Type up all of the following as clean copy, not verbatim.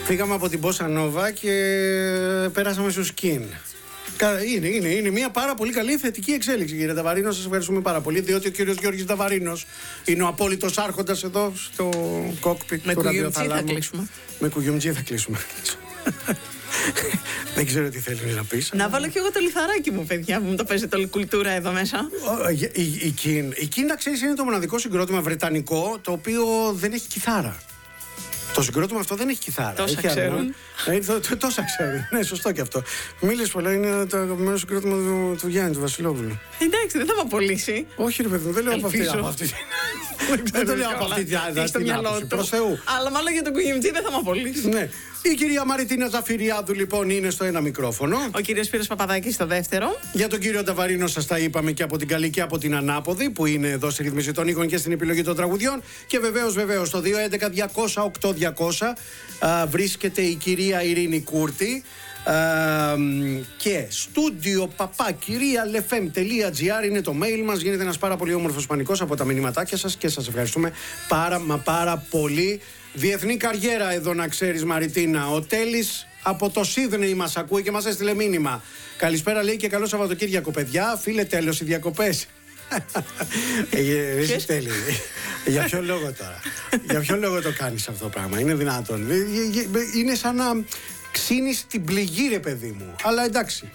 Φύγαμε από την Bossa Nova και πέρασαμε στο Skin. Είναι μια πάρα πολύ καλή θετική εξέλιξη, κύριε Ταβαρίνο. Σας ευχαριστούμε πάρα πολύ, διότι ο κύριος Γιώργης Ταβαρίνος είναι ο απόλυτος άρχοντας εδώ στο κόκπιτ του ραδιοθαλάμου. Θα κλείσουμε. Με κουγιουμτζή θα κλείσουμε. Δεν ξέρω τι θέλει να πεις. Να βάλω κι εγώ το λιθαράκι μου, παιδιά, που μου το παίζετε όλη κουλτούρα εδώ μέσα. Η Kin, να ξέρεις, είναι το μοναδικό συγκρότημα βρετανικό το οποίο δεν έχει κιθάρα. Το συγκρότημα αυτό δεν έχει κιθάρα. Τόσα ξέρουν. Τόσα ξέρουν. Ναι, σωστό και αυτό. Μίλες πολλά, είναι το αγαπημένο συγκρότημα του Γιάννη, του Βασιλόπουλου. Εντάξει, δεν θα με απολύσει. Όχι, ρε παιδί μου, δεν λέω από αυτή. Δεν το λέω από αυτή την άποψη. Προς Θεού. Αλλά μάλλον για τον κουγιμτζή δεν θα με απολύσει. Ναι. Η κυρία Μαριτίνα Ζαφυριάδου λοιπόν είναι στο ένα μικρόφωνο. Ο κύριος Σπύρος Παπαδάκης στο δεύτερο. Για τον κύριο Ταβαρίνο σας τα είπαμε και από την καλή και από την ανάποδη, που είναι εδώ στη ρύθμιση των ήχων και στην επιλογή των τραγουδιών. Και βεβαίως στο 211-200-8200 βρίσκεται η κυρία Ειρήνη Κούρτη. Και στούντιο papakirialefm.gr είναι το mail μας. Γίνεται ένας πάρα πολύ όμορφος πανικός από τα μηνυματάκια σας και σας ευχαριστούμε πάρα πολύ. Διεθνή καριέρα εδώ, να ξέρεις, Μαριτίνα. Ο Τέλης από το Σίδνεϊ μας ακούει και μας έστειλε μήνυμα. Καλησπέρα, λέει, και καλό Σαββατοκύριακο, παιδιά. Φίλε, τέλος οι διακοπές. Εσύ, Τέλη, για ποιο λόγο τώρα? Για ποιο λόγο το κάνεις αυτό το πράγμα? Είναι δυνατόν? Είναι σαν να ξύνεις την πληγή, ρε παιδί μου. Αλλά εντάξει.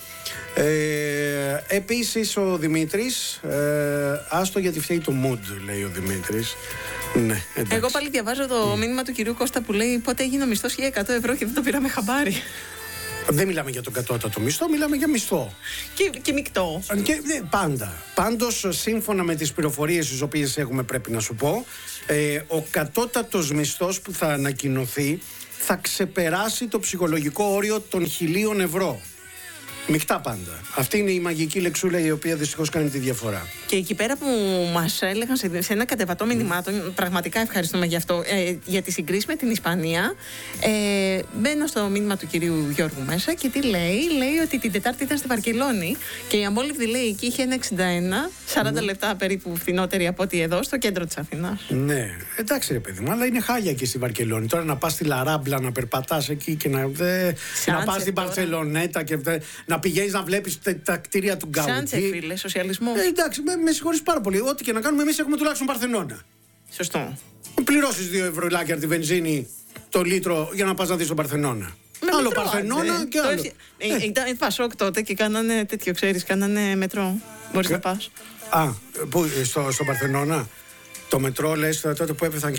Επίσης ο Δημήτρης, άστο γιατί φταίει το mood, λέει ο Δημήτρης. Ναι, εγώ πάλι διαβάζω το μήνυμα του κυρίου Κώστα που λέει πότε έγινε ο μισθός 1.100 ευρώ και δεν το πήραμε χαμπάρι. Δεν μιλάμε για τον κατώτατο μισθό, μιλάμε για μισθό. Και μεικτό. Πάντα. Πάντως, σύμφωνα με τις πληροφορίες τις οποίες έχουμε, πρέπει να σου πω, ο κατώτατος μισθός που θα ανακοινωθεί θα ξεπεράσει το ψυχολογικό όριο των 1.000 ευρώ. Μεικτά πάντα. Αυτή είναι η μαγική λεξούλα η οποία δυστυχώς κάνει τη διαφορά. Και εκεί πέρα που μας έλεγαν σε ένα κατεβατό μηνυμάτων, πραγματικά ευχαριστούμε γι' αυτό, για τη συγκρίση με την Ισπανία. Μπαίνω στο μήνυμα του κυρίου Γιώργου μέσα και τι λέει? Λέει ότι την Τετάρτη ήταν στη Βαρκελόνη και η αμόλυβδη, λέει, εκεί είχε 1,61, 40 λεπτά περίπου φθηνότερη από ό,τι εδώ, στο κέντρο της Αθηνάς. Ναι, εντάξει, ρε παιδί μου, αλλά είναι χάλια και στη Βαρκελόνη. Τώρα να πας στη Λαράμπλα, να περπατάς εκεί και να πας στην Μπαρσελονέτα και να πηγαίνεις να βλέπεις τα κτίρια του Γκάουτζη. Σάντσε, φίλε, σοσιαλισμό. Εντάξει, με συγχωρείς πάρα πολύ. Ό,τι και να κάνουμε, εμείς έχουμε τουλάχιστον Παρθενώνα. Σωστό. Πληρώσεις 2 ευρωλάκια τη βενζίνη το λίτρο για να πας να δεις τον Παρθενώνα. Άλλο Παρθενώνα και άλλο. Ήταν Πασόκ τότε και κάνανε τέτοιο, ξέρεις, κάνανε μετρό. Μπορείς να πας. Πού, στο Παρθενώνα? Το μετρό, λες, τότε που έπεφταν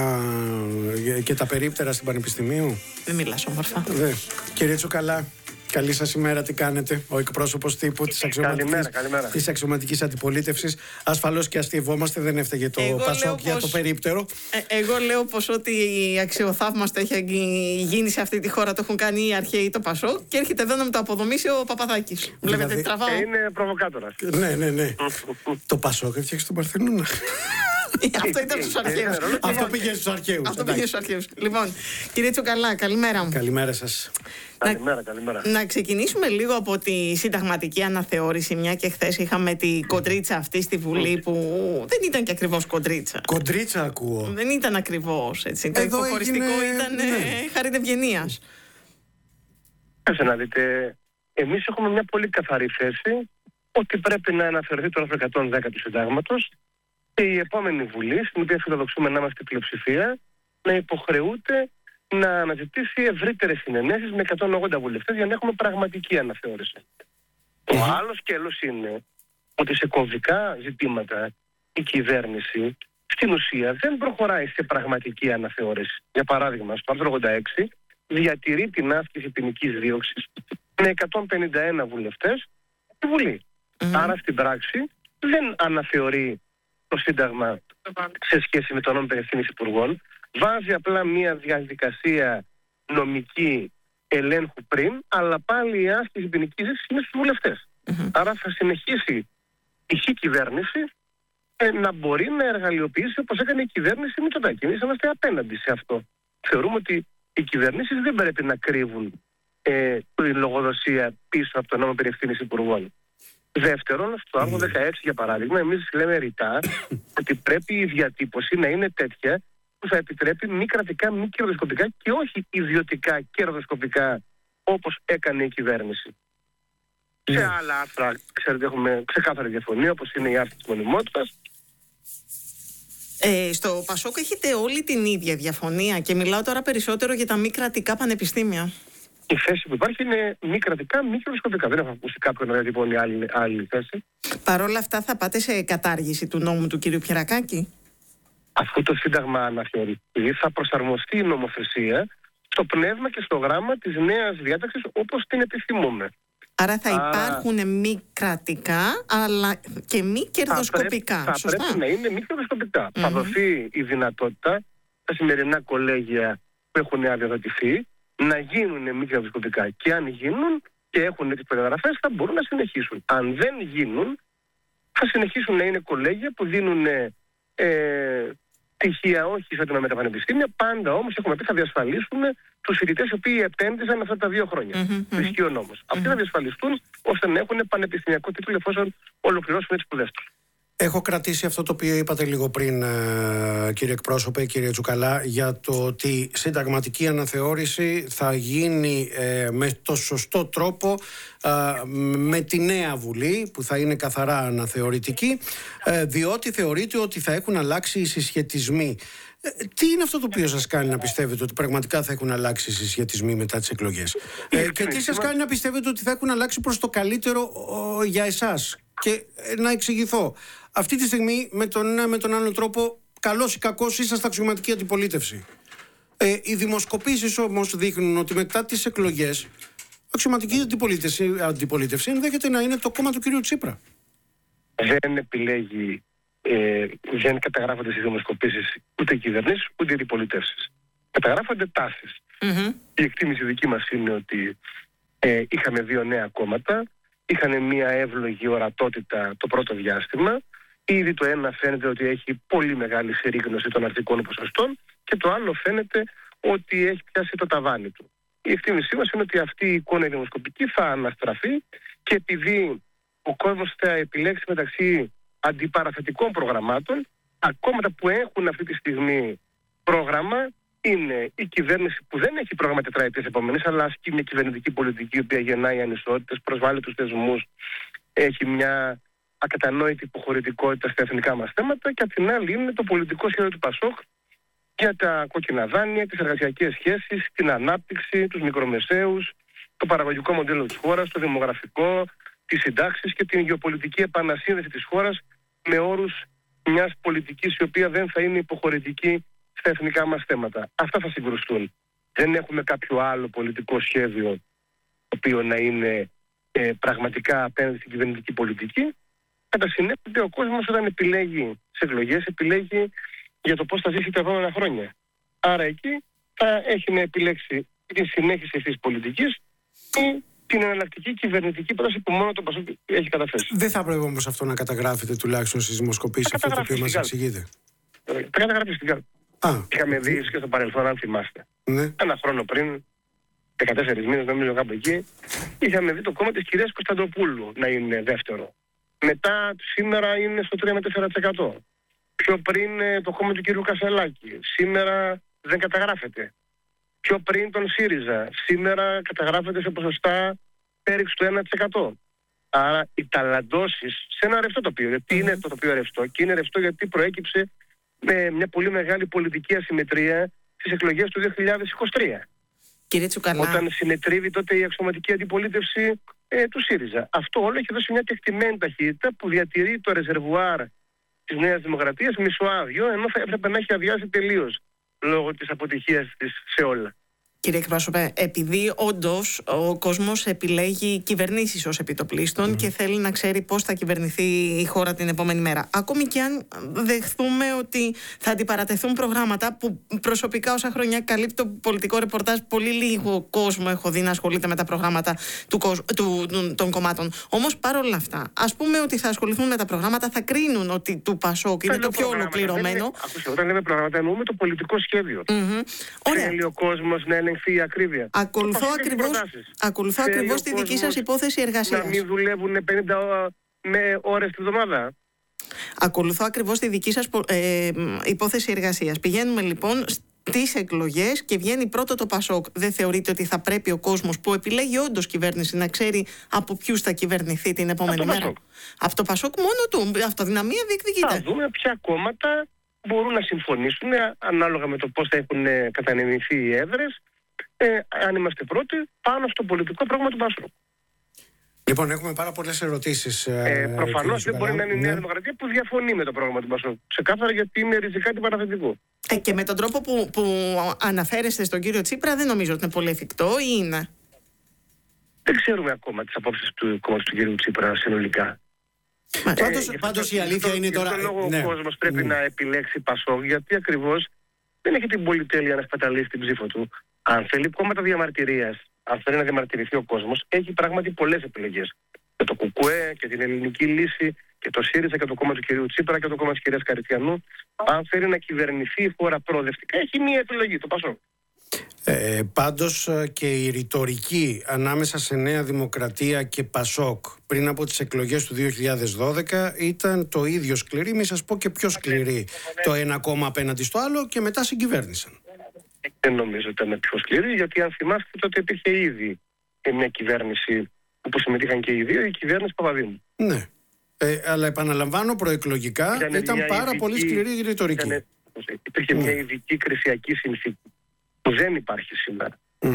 και τα περίπτερα στην Πανεπιστημίου. Δεν μιλάς όμορφα. Κύριε Τσουκαλά, καλή σας ημέρα, τι κάνετε? Ο εκπρόσωπος τύπου της αξιωματικής αντιπολίτευσης. Ασφαλώς και αστειευόμαστε, δεν έφταιγε το Πασόκ για το περίπτερο. Εγώ λέω πως ό,τι αξιοθαύμαστο έχει γίνει σε αυτή τη χώρα το έχουν κάνει οι αρχαίοι, το Πασόκ, και έρχεται εδώ να μου το αποδομήσει ο Παπαδάκης. Βλέπετε τι τραβάω? Είναι προβοκάτορας. Ναι. Το Πασόκ έφτιαξε τον Παρθενώνα. Αυτό ήταν στους αρχαίους. Αυτό πήγε στους αρχαίους. Λοιπόν, κύριε Τσουκαλά, καλημέρα μου. Καλημέρα σας. Καλημέρα. Να ξεκινήσουμε λίγο από τη συνταγματική αναθεώρηση, μια και χθες είχαμε τη κοντρίτσα αυτή στη Βουλή που δεν ήταν και ακριβώς κοντρίτσα. Κοντρίτσα ακούω. Δεν ήταν ακριβώς έτσι. Το υποχωριστικό ήταν χάριν ευγενίας. Κάτσε να δείτε, εμείς έχουμε μια πολύ καθαρή θέση ότι πρέπει να αναφερθεί το άρθρο 110 του Συντάγματος και η επόμενη Βουλή, στην οποία φιλοδοξούμε να είμαστε πλειοψηφία, να υποχρεούται να αναζητήσει ευρύτερες συνενέσεις με 180 βουλευτές για να έχουμε πραγματική αναθεώρηση. Το άλλο σκέλος είναι ότι σε κομβικά ζητήματα η κυβέρνηση στην ουσία δεν προχωράει σε πραγματική αναθεώρηση. Για παράδειγμα, στο άρθρο 86 διατηρεί την άσκηση ποινικής δίωξης με 151 βουλευτές στη Βουλή. Άρα στην πράξη δεν αναθεωρεί το Σύνταγμα σε σχέση με τον νόμο περί υπουργών. Βάζει απλά μια διαδικασία νομική ελέγχου πριν, αλλά πάλι η άσκηση ποινικής δίωξης είναι στους βουλευτές. Άρα θα συνεχίσει η κυβέρνηση να μπορεί να εργαλειοποιήσει όπως έκανε η κυβέρνηση Μητσοτάκη. Εμείς είμαστε απέναντι σε αυτό. Θεωρούμε ότι οι κυβερνήσεις δεν πρέπει να κρύβουν τη λογοδοσία πίσω από τον νόμο περί υπουργών. Δεύτερον, στο άρθρο 16 για παράδειγμα, εμείς λέμε ρητά ότι πρέπει η διατύπωση να είναι τέτοια που θα επιτρέπει μη κρατικά, μη κερδοσκοπικά και όχι ιδιωτικά κερδοσκοπικά όπως έκανε η κυβέρνηση. Σε άλλα άρθρα, ξέρετε, έχουμε ξεκάθαρη διαφωνία, όπως είναι η άρθρα της μονιμότητας. Στο Πασόκ έχετε όλη την ίδια διαφωνία και μιλάω τώρα περισσότερο για τα μη κρατικά πανεπιστήμια. Η θέση που υπάρχει είναι μη κρατικά, μη κερδοσκοπικά. Δεν έχω ακούσει κάποιον να διατυπώνει άλλη θέση. Παρ' όλα αυτά, θα πάτε σε κατάργηση του νόμου του κ. Πιερακάκη? Αφού το Σύνταγμα αναθεωρηθεί, θα προσαρμοστεί η νομοθεσία στο πνεύμα και στο γράμμα της νέας διάταξης όπως την επιθυμούμε. Άρα θα υπάρχουν μη κρατικά, αλλά και μη κερδοσκοπικά. Θα πρέπει να είναι μη κερδοσκοπικά. Θα δοθεί η δυνατότητα τα σημερινά κολέγια που έχουν αδειοδοτηθεί να γίνουν μη κερδοσκοπικά. Και αν γίνουν και έχουν τις προδιαγραφές, θα μπορούν να συνεχίσουν. Αν δεν γίνουν, θα συνεχίσουν να είναι κολέγια που δίνουν στοιχεία όχι ισότιμα με τα πανεπιστήμια. Πάντα όμως, έχουμε πει, θα διασφαλίσουμε τους φοιτητές οι οποίοι επένδυσαν αυτά τα 2 χρόνια. Ισχύει ο νόμος. Αυτοί θα διασφαλιστούν ώστε να έχουν πανεπιστημιακό τίτλο εφόσον ολοκληρώσουν τις σπουδές τους. Έχω κρατήσει αυτό το οποίο είπατε λίγο πριν, κύριε εκπρόσωπε, κύριε Τσουκαλά, για το ότι συνταγματική αναθεώρηση θα γίνει με το σωστό τρόπο με τη νέα Βουλή, που θα είναι καθαρά αναθεωρητική, διότι θεωρείται ότι θα έχουν αλλάξει οι συσχετισμοί. Τι είναι αυτό το οποίο σας κάνει να πιστεύετε ότι πραγματικά θα έχουν αλλάξει οι συσχετισμοί μετά τις εκλογές? Και τι σας κάνει να πιστεύετε ότι θα έχουν αλλάξει προς το καλύτερο για εσάς? Και να εξηγηθώ. Αυτή τη στιγμή με τον ένα με τον άλλο τρόπο, καλός ή κακός, είσαστε αξιωματική αντιπολίτευση. Οι δημοσκοπήσεις όμως δείχνουν ότι μετά τις εκλογές αξιωματική αντιπολίτευση ενδέχεται να είναι το κόμμα του κυρίου Τσίπρα. Δεν επιλέγει, δεν καταγράφονται στις δημοσκοπήσεις ούτε οι κυβερνήσεις ούτε οι αντιπολιτεύσεις. Καταγράφονται τάσεις. Η εκτίμηση δική μας είναι ότι είχαμε 2 νέα κόμματα, είχαν μια εύλογη ορατότητα το πρώτο διάστημα. Ήδη το ένα φαίνεται ότι έχει πολύ μεγάλη συρρήγνωση των αρτικών ποσοστών και το άλλο φαίνεται ότι έχει πιάσει το ταβάνι του. Η εκτίμησή μας είναι ότι αυτή η εικόνα δημοσκοπική θα αναστραφεί και επειδή ο κόσμος θα επιλέξει μεταξύ αντιπαραθετικών προγραμμάτων, τα κόμματα που έχουν αυτή τη στιγμή πρόγραμμα είναι η κυβέρνηση που δεν έχει πρόγραμμα τετραετίας επόμενης, αλλά ασκεί μια κυβερνητική πολιτική η οποία γεννάει ανισότητες, προσβάλλει τους θεσμούς, έχει μια ακατανόητη υποχωρητικότητα στα εθνικά μας θέματα, και απ' την άλλη είναι το πολιτικό σχέδιο του Πασόκ για τα κόκκινα δάνεια, τις εργασιακές σχέσεις, την ανάπτυξη, τους μικρομεσαίους, το παραγωγικό μοντέλο της χώρας, το δημογραφικό, τις συντάξεις και την γεωπολιτική επανασύνδεση της χώρας με όρους μιας πολιτικής η οποία δεν θα είναι υποχωρητική στα εθνικά μας θέματα. Αυτά θα συγκρουστούν. Δεν έχουμε κάποιο άλλο πολιτικό σχέδιο το οποίο να είναι πραγματικά απέναντι στην κυβερνητική πολιτική. Κατά συνέπεια, ο κόσμος όταν επιλέγει σε εκλογές, επιλέγει για το πώς θα ζήσει τα επόμενα χρόνια. Άρα εκεί θα έχει να επιλέξει τη συνέχιση αυτής της πολιτικής ή την εναλλακτική κυβερνητική πρόταση που μόνο το Πασόκ έχει καταθέσει. Δεν θα πρέπει όμως αυτό να καταγράφεται τουλάχιστον στις δημοσκοπήσεις, αυτό το οποίο μας εξηγείτε? Τα καταγράφει στην κάρτα. Είχαμε δει και στο παρελθόν, αν θυμάστε. Ναι. Ένα χρόνο πριν, 14 μήνες νομίζω κάπου εκεί, είχαμε δει το κόμμα της κυρίας Κωνσταντοπούλου να είναι δεύτερο. Μετά σήμερα είναι στο 3 με 4%. Πιο πριν το κόμμα του κυρίου Κασελάκη. Σήμερα δεν καταγράφεται. Πιο πριν τον ΣΥΡΙΖΑ. Σήμερα καταγράφεται σε ποσοστά πέριξ του 1%. Άρα οι ταλαντώσεις σε ένα ρευστό τοπίο. Γιατί είναι το τοπίο ρευστό? Και είναι ρευστό γιατί προέκυψε με μια πολύ μεγάλη πολιτική ασυμμετρία στις εκλογές του 2023. Κύριε Τσουκαλά, όταν συνετρίβει τότε η αξιωματική αντιπολίτευση του ΣΥΡΙΖΑ. Αυτό όλο έχει δώσει μια κεκτημένη ταχύτητα που διατηρεί το ρεζερβουάρ της Νέας Δημοκρατίας μισοάδιο, ενώ θα έπρεπε να έχει αδειάσει τελείως λόγω της αποτυχίας της σε όλα. Κύριε εκπρόσωπε, επειδή όντως ο κόσμος επιλέγει κυβερνήσεις ως επιτοπλίστων και θέλει να ξέρει πώς θα κυβερνηθεί η χώρα την επόμενη μέρα, ακόμη και αν δεχθούμε ότι θα αντιπαρατεθούν προγράμματα που προσωπικά όσα χρόνια καλύπτω πολιτικό ρεπορτάζ, πολύ λίγο κόσμο έχω δει να ασχολείται με τα προγράμματα των κομμάτων. Όμως παρόλα αυτά, ας πούμε ότι θα ασχοληθούν με τα προγράμματα, θα κρίνουν ότι του Πασόκ είναι το πιο ολοκληρωμένο. Ακούστε, όταν λέμε προγράμματα, εννοούμε το πολιτικό σχέδιο. Ωραία. Ο κόσμος να ελεγχθεί η ακρίβεια. Ακολουθώ ακριβώς τη δική σας υπόθεση εργασίας. Να μην δουλεύουν 50 ώρες τη βδομάδα. Ακολουθώ ακριβώς τη δική σας υπόθεση εργασίας. Πηγαίνουμε λοιπόν στις εκλογές και βγαίνει πρώτο το Πασόκ. Δεν θεωρείτε ότι θα πρέπει ο κόσμος που επιλέγει όντως κυβέρνηση να ξέρει από ποιους θα κυβερνηθεί την επόμενη μέρα? Από το Πασόκ μόνο του. Αυτοδυναμία διεκδικείται. Θα δούμε ποια κόμματα μπορούν να συμφωνήσουν ανάλογα με το πώς θα έχουν κατανεμηθεί οι έδρες, αν είμαστε πρώτοι, πάνω στο πολιτικό πρόγραμμα του Πασόκ. Λοιπόν, έχουμε πάρα πολλές ερωτήσεις. Προφανώς δεν μπορεί να είναι η Νέα Δημοκρατία που διαφωνεί με το πρόγραμμα του Πασόκ. Ξεκάθαρα, γιατί είναι ριζικά αντιπαραθετικό. Και με τον τρόπο που αναφέρεστε στον κύριο Τσίπρα, δεν νομίζω ότι είναι πολύ εφικτό, ή είναι? Δεν ξέρουμε ακόμα τις απόψεις του κόμματος του κύριου Τσίπρα συνολικά. Πάντως η αλήθεια είναι τώρα. Για τον λόγο ο κόσμος πρέπει να επιλέξει Πασόκ, γιατί ακριβώς δεν έχει την πολυτέλεια να σπαταλήσει την ψήφο του. Αν θέλει κόμματα διαμαρτυρίας, αν θέλει να διαμαρτυρηθεί ο κόσμος, έχει πράγματι πολλές επιλογές. Και το ΚΚΕ και την Ελληνική Λύση και το ΣΥΡΙΖΑ και το κόμμα του κυρίου Τσίπρα και το κόμμα της κυρίας Καριτιανού. Αν θέλει να κυβερνηθεί η χώρα προοδευτικά, έχει μία επιλογή, το Πασόκ. Πάντως και η ρητορική ανάμεσα σε Νέα Δημοκρατία και Πασόκ πριν από τις εκλογές του 2012 ήταν το ίδιο σκληρή, μη σας πω και πιο σκληρή, το ένα κόμμα απέναντι στο άλλο, και μετά συγκυβέρνησαν. Δεν νομίζω ότι ήταν πιο σκληρή, γιατί αν θυμάστε τότε υπήρχε ήδη μια κυβέρνηση όπου συμμετείχαν και οι δύο, η κυβέρνηση Παπαδήμου. Ναι. Αλλά επαναλαμβάνω, προεκλογικά ήταν πάρα πολύ σκληρή η ρητορική. Υπήρχε μια ειδική κρισιακή συνθήκη που δεν υπάρχει σήμερα.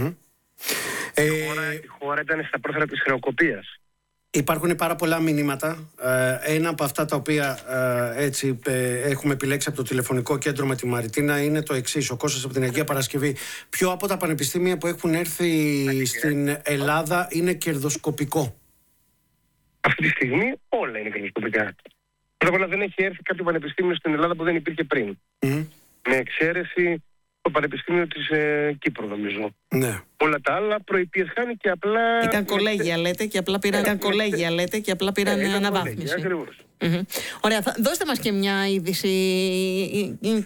Η χώρα ήταν στα πρόθυρα της χρεοκοπίας. Υπάρχουν πάρα πολλά μηνύματα. Ένα από αυτά τα οποία έτσι έχουμε επιλέξει από το τηλεφωνικό κέντρο με τη Μαριτίνα είναι το εξής. Ο Κώστας από την Αγία Παρασκευή. Ποιο από τα πανεπιστήμια που έχουν έρθει στην Ελλάδα είναι κερδοσκοπικό? Αυτή τη στιγμή όλα είναι κερδοσκοπικά. Πρώτα απ' όλα δεν έχει έρθει κάποιο πανεπιστήμιο στην Ελλάδα που δεν υπήρχε πριν. Με εξαίρεση το Πανεπιστήμιο της Κύπρου, νομίζω. Ναι. Όλα τα άλλα προϋπήρχαν και απλά... Ήταν κολέγια, λέτε, και απλά πήραν αναβάθμιση. Ακριβώς. Ωραία, δώστε μας και μια είδηση